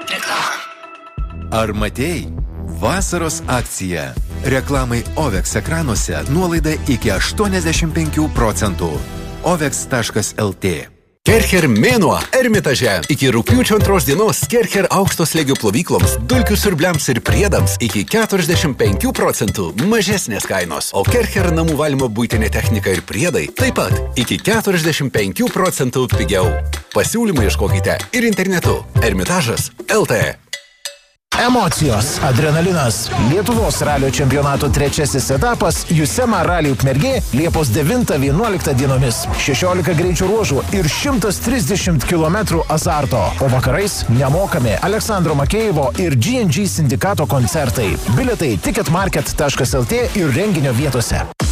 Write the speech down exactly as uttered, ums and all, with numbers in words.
Reklama. Ar matei? Vasaros akcija. Reklamai Ovex ekranuose nuolaida iki aštuoniasdešimt penkių procentų. ovex taškas lt. Kercher mėnuo Ermitaže. Iki rugpjūčio antros dienos Kercher aukšto slėgio plovykloms, dulkių siurbliams ir priedams iki keturiasdešimt penkių procentų mažesnės kainos. O Kercher namų valymo buitinė technika ir priedai taip pat iki keturiasdešimt penkių procentų pigiau. Pasiūlymą ieškokite ir internetu ermitažas taškas lt. Emocijos, adrenalinas. Lietuvos ralio čempionato trečiasis etapas Jusema Rally Ukmergė Liepos devintą vienuoliktą dienomis. šešiolika greičio ruožų ir šimtas trisdešimt kilometrų azarto. O vakarais nemokami Aleksandro Makėjevo ir G and G sindikato koncertai. Bilietai ticketmarket taškas lt ir renginio vietose.